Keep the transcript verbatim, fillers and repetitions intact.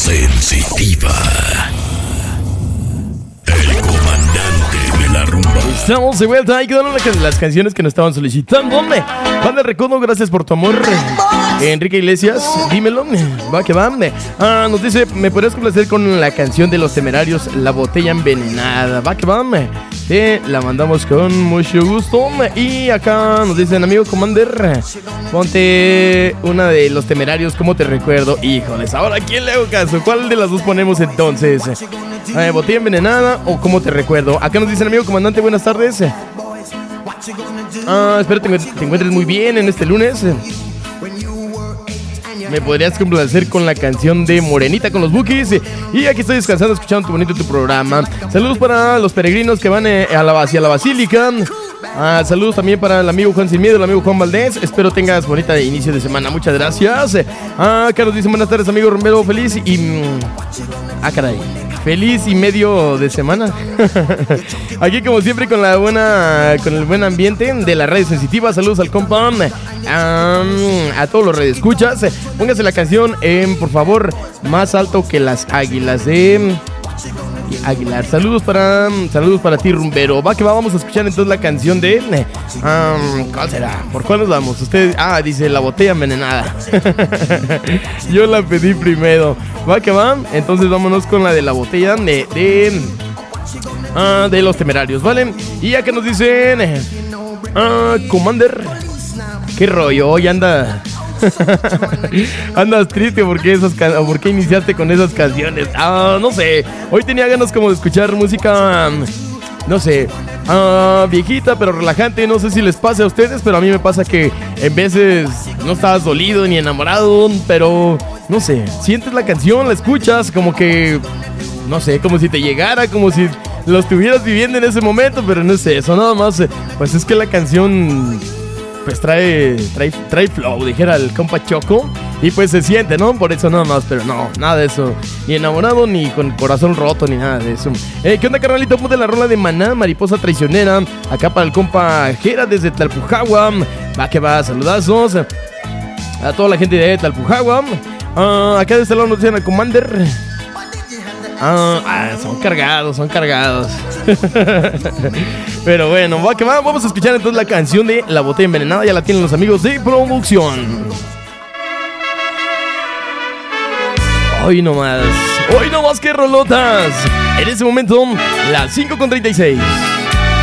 sensitiva. El comandante de la rumba. Estamos de vuelta. Hay que darle las canciones que nos estaban solicitando. Hombre, Banda Recodo, gracias por tu amor. Enrique Iglesias, dímelo. Va que va. Ah, nos dice, ¿me podrías complacer con la canción de Los Temerarios, La Botella Envenenada? Va que va. Eh, la mandamos con mucho gusto. Y acá nos dicen, amigo Commander, ponte una de Los Temerarios, ¿cómo te recuerdo? Híjoles, ahora ¿a quién le hago caso? ¿Cuál de las dos ponemos entonces? Eh, ¿Botella Envenenada o ¿Cómo te recuerdo? Acá nos dicen, amigo comandante, buenas tardes. Ah, espero te, te encuentres muy bien en este lunes. ¿Me podrías complacer con la canción de Morenita con los Bukis? Y aquí estoy descansando, escuchando tu bonito tu programa. Saludos para los peregrinos que van eh, a la, hacia la Basílica. Ah, saludos también para el amigo Juan Sin Miedo, el amigo Juan Valdés. Espero tengas bonita inicio de semana. Muchas gracias. Ah, Carlos dice, buenas tardes, amigo Romero, feliz y... Ah, caray. Feliz y medio de semana. Aquí como siempre con la buena, con el buen ambiente de la radio sensitiva. Saludos al compa, um, a todos los radioescuchas. Póngase la canción, eh, por favor, Más alto que las águilas de Aguilar. Saludos para, saludos para ti, rumbero. Va que va, vamos a escuchar entonces la canción de um, ¿cuál será? ¿Por cuál nos vamos? Usted, ah, dice La Botella Envenenada. Yo la pedí primero. Va que va, entonces vámonos con la de La Botella de de, uh, de Los Temerarios, ¿vale? Y acá nos dicen uh, Commander, qué rollo, hoy anda andas triste porque esas can- ¿por qué iniciaste con esas canciones? Ah, no sé. Hoy tenía ganas como de escuchar música, no sé, uh, viejita pero relajante. No sé si les pasa a ustedes, pero a mí me pasa que en veces no estabas dolido ni enamorado, pero no sé, sientes la canción, la escuchas, como que, no sé, como si te llegara, como si lo estuvieras viviendo en ese momento, pero no es eso, nada más, pues es que la canción... pues trae, trae, trae flow, dijera el compa Choco. Y pues se siente, ¿no? Por eso nada más, pero no, nada de eso. Ni enamorado, ni con corazón roto, ni nada de eso. eh, ¿Qué onda, carnalito? Ponte la rola de Maná, Mariposa Traicionera. Acá para el compa Jera desde Tlalpujagua. Va que va, saludazos a toda la gente de Tlalpujagua. uh, Acá de este lado nos dicen al Commander. Ah, ah, son cargados, son cargados. Pero bueno, va que va, vamos a escuchar entonces la canción de La Botella Envenenada. Ya la tienen los amigos de producción. Hoy nomás, hoy nomás que rolotas. En este momento, las cinco con treinta y seis.